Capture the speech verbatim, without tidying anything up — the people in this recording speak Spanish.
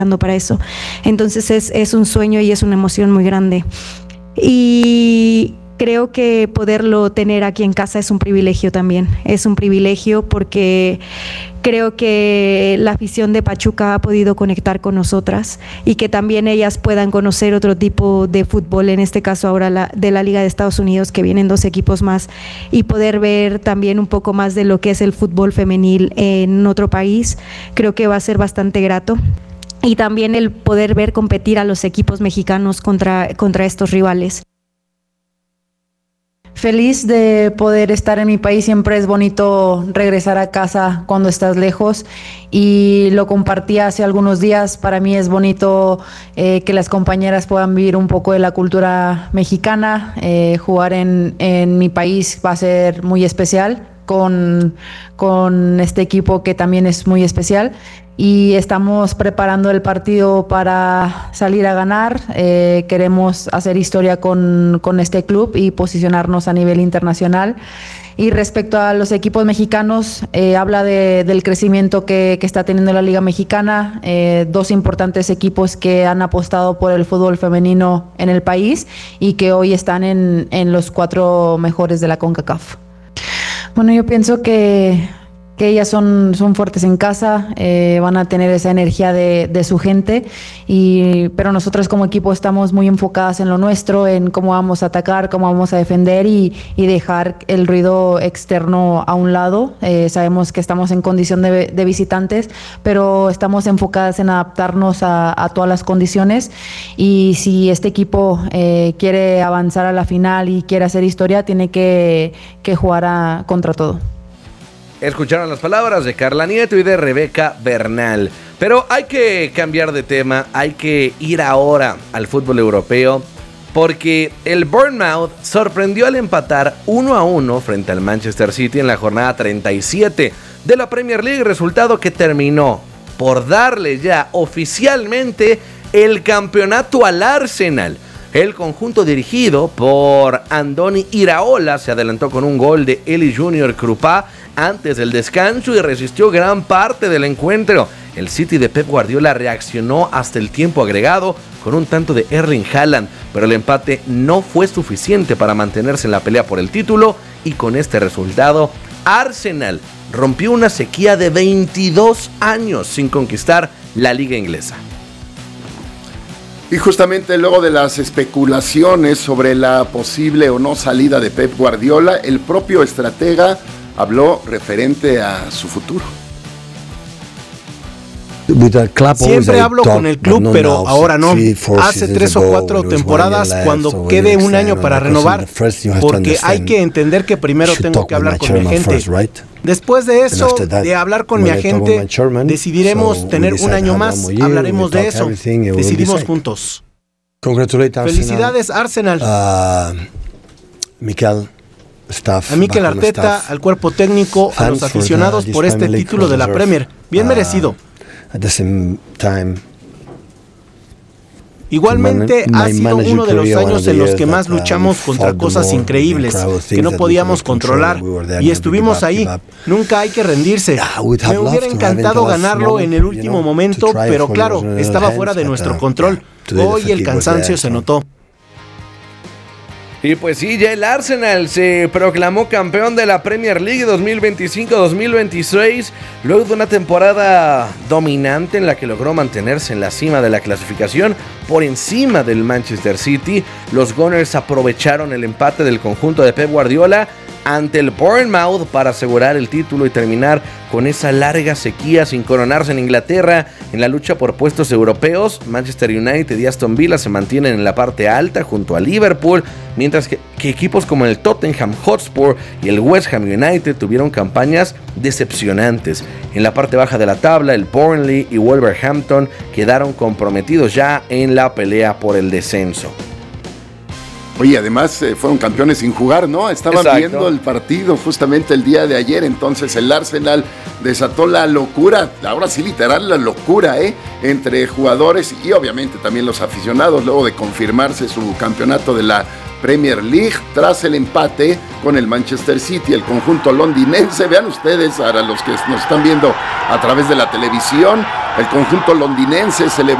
para eso. Entonces es, es un sueño y es una emoción muy grande. Y creo que poderlo tener aquí en casa es un privilegio también. Es un privilegio porque creo que la afición de Pachuca ha podido conectar con nosotras y que también ellas puedan conocer otro tipo de fútbol, en este caso ahora la, de la Liga de Estados Unidos, que vienen dos equipos más, y poder ver también un poco más de lo que es el fútbol femenil en otro país. Creo que va a ser bastante grato. Y también el poder ver competir a los equipos mexicanos contra, contra estos rivales. Feliz de poder estar en mi país. Siempre es bonito regresar a casa cuando estás lejos, y lo compartí hace algunos días. Para mí es bonito eh, que las compañeras puedan vivir un poco de la cultura mexicana. Eh, jugar en, en mi país va a ser muy especial con, con este equipo que también es muy especial, y estamos preparando el partido para salir a ganar. Eh, queremos hacer historia con, con este club y posicionarnos a nivel internacional. Y respecto a los equipos mexicanos, eh, habla de, del crecimiento que, que está teniendo la Liga Mexicana, eh, dos importantes equipos que han apostado por el fútbol femenino en el país y que hoy están en, en los cuatro mejores de la CONCACAF. Bueno, yo pienso que, que ellas son, son fuertes en casa, eh, van a tener esa energía de, de su gente, y, pero nosotros como equipo estamos muy enfocadas en lo nuestro, en cómo vamos a atacar, cómo vamos a defender y, y dejar el ruido externo a un lado. Eh, sabemos que estamos en condición de, de visitantes, pero estamos enfocadas en adaptarnos a, a todas las condiciones, y si este equipo eh, quiere avanzar a la final y quiere hacer historia, tiene que, que jugar a, contra todo. Escucharon las palabras de Carla Nieto y de Rebeca Bernal. Pero hay que cambiar de tema, hay que ir ahora al fútbol europeo, porque el Bournemouth sorprendió al empatar uno a uno frente al Manchester City en la jornada treinta y siete de la Premier League, resultado que terminó por darle ya oficialmente el campeonato al Arsenal. El conjunto dirigido por Andoni Iraola se adelantó con un gol de Eli Junior Krupá antes del descanso y resistió gran parte del encuentro. El City de Pep Guardiola reaccionó hasta el tiempo agregado con un tanto de Erling Haaland, pero el empate no fue suficiente para mantenerse en la pelea por el título, y con este resultado Arsenal rompió una sequía de veintidós años sin conquistar la liga inglesa. Y justamente luego de las especulaciones sobre la posible o no salida de Pep Guardiola, el propio estratega habló referente a su futuro. Siempre hablo con el club, pero ahora no. Hace tres o cuatro temporadas, cuando quede un año para renovar, porque hay que entender que primero tengo que hablar con mi agente. Después de eso, de hablar con mi agente, decidiremos tener un año más, hablaremos de eso, decidimos juntos. Felicidades, Arsenal. A Mikel Arteta, al cuerpo técnico, a los aficionados por este título de la Premier, bien merecido. Igualmente ha sido uno de los años en los que más luchamos contra cosas increíbles que no podíamos controlar, y estuvimos ahí. Nunca hay que rendirse. Me hubiera encantado ganarlo en el último momento, pero claro, estaba fuera de nuestro control. Hoy el cansancio se notó. Y pues sí, ya el Arsenal se proclamó campeón de la Premier League dos mil veinticinco dos mil veintiséis, luego de una temporada dominante en la que logró mantenerse en la cima de la clasificación por encima del Manchester City. Los Gunners aprovecharon el empate del conjunto de Pep Guardiola ante el Bournemouth para asegurar el título y terminar con esa larga sequía sin coronarse en Inglaterra. En la lucha por puestos europeos, Manchester United y Aston Villa se mantienen en la parte alta junto a Liverpool, mientras que, que equipos como el Tottenham Hotspur y el West Ham United tuvieron campañas decepcionantes. En la parte baja de la tabla, el Burnley y Wolverhampton quedaron comprometidos ya en la pelea por el descenso. Oye, además eh, fueron campeones sin jugar, ¿no? Estaban Exacto. viendo el partido justamente el día de ayer, entonces el Arsenal desató la locura, ahora sí literal la locura, ¿eh? Entre jugadores y obviamente también los aficionados, luego de confirmarse su campeonato de la Premier League tras el empate con el Manchester City, el conjunto londinense. Vean ustedes, para los que nos están viendo a través de la televisión, el conjunto londinense celebró